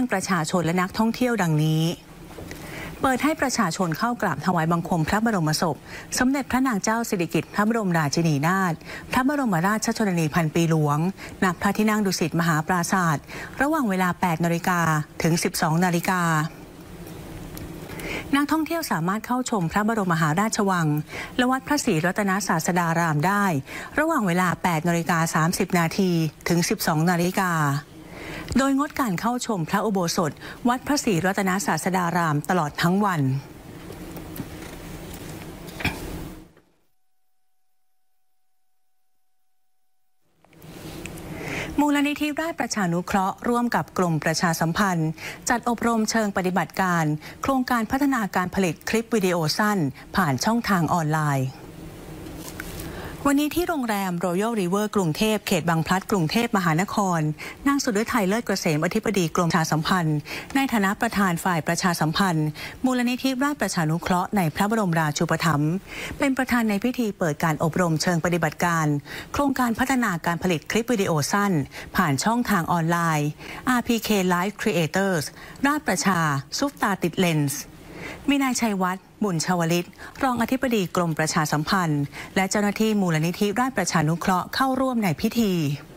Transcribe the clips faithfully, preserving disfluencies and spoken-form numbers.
งประชาชนและนักท่องเที่ยวดังนี้เปิดให้ประชาชนเข้ากราบถวายบังคมพระบรมศพสมเด็จพระนางเจ้าสิริกิติ์พระบรมราชินีนาถพระบรมราชชนนีพันปีหลวงณพระที่นั่งดุสิตมหาปราสาทระหว่างเวลา แปดนาฬิกา ถึง สิบสองนาฬิกานักท่องเที่ยวสามารถเข้าชมพระบรมมหาราชวังและวัดพระศรีรัตนศาสดารามได้ระหว่างเวลา แปดนาฬิกาสามสิบนาที ถึง สิบสองนาฬิกาโดยงดการเข้าชมพระอุโบสถวัดพระศรีรัตนศาสดารามตลอดทั้งวันมูลนิธิราชประชานุเคราะห์ร่วมกับกรมประชาสัมพันธ์จัดอบรมเชิงปฏิบัติการโครงการพัฒนาการผลิตคลิปวิดีโอสั้นผ่านช่องทางออนไลน์วันนี้ที่โรงแรม Royal River กรุงเทพเขตบางพลัดกรุงเทพมหานครนางสุดฤทัยเลิศเกษมอธิบดีกรมประชาสัมพันธ์ในฐานะประธานฝ่ายประชาสัมพันธ์มูลนิธิราชประชานุเคราะห์ในพระบรมราชูปถัมภ์เป็นประธานในพิธีเปิดการอบรมเชิงปฏิบัติการโครงการพัฒนาการผลิตคลิปวิดีโอสั้นผ่านช่องทางออนไลน์ อาร์ พี เค Live Creators ราชประชาซุปตาติดเลนส์มีนายชัยวัฒน์บุญชวลิตรองอธิบดีกรมประชาสัมพันธ์และเจ้าหน้าที่มูลนิธิราชประชานุเคราะห์เข้าร่วมในพิธี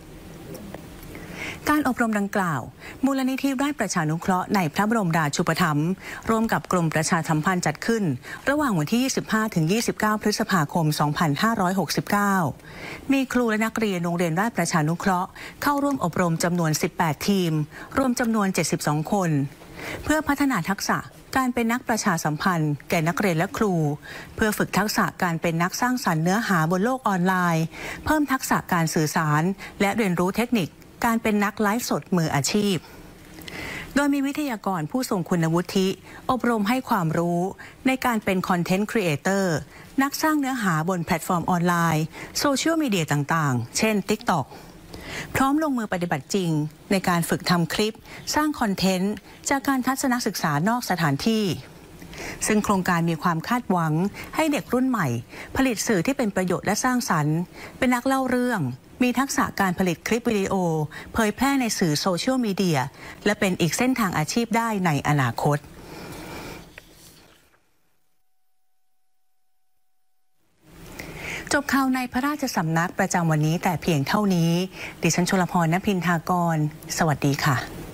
การอบรมดังกล่าวมูลนิธิราชประชานุเคราะห์ในพระบรมราชูปถัมภ์ร่วมกับกรมประชาสัมพันธ์จัดขึ้นระหว่างวันที่ ยี่สิบห้าถึงยี่สิบเก้า พฤษภาคม สองพันห้าร้อยหกสิบเก้า มีครูและนักเรียนโรงเรียนราชประชานุเคราะห์เข้าร่วมอบรมจำนวน สิบแปด ทีมรวมจำนวน เจ็ดสิบสอง คนเพื่อพัฒนาทักษะการเป็นนักประชาสัมพันธ์แก่นักเรียนและครูเพื่อฝึกทักษะการเป็นนักสร้างสรรค์เนื้อหาบนโลกออนไลน์เพิ่มทักษะการสื่อสารและเรียนรู้เทคนิคการเป็นนักไลฟ์สดมืออาชีพโดยมีวิทยากรผู้ทรงคุณวุฒิอบรมให้ความรู้ในการเป็นคอนเทนต์ครีเอเตอร์นักสร้างเนื้อหาบนแพลตฟอร์มออนไลน์โซเชียลมีเดียต่างๆเช่น ติ๊กต็อก พร้อมลงมือปฏิบัติจริงในการฝึกทำคลิปสร้างคอนเทนต์จากการทัศนศึกษานอกสถานที่ซึ่งโครงการมีความคาดหวังให้เด็กรุ่นใหม่ผลิตสื่อที่เป็นประโยชน์และสร้างสรรค์เป็นนักเล่าเรื่องมีทักษะการผลิตคลิปวิดีโอเผยแพร่ในสื่อโซเชียลมีเดียและเป็นอีกเส้นทางอาชีพได้ในอนาคตจบข่าวในพระราชสำนักประจำวันนี้แต่เพียงเท่านี้ดิฉันชลพร ณ พินทากรสวัสดีค่ะ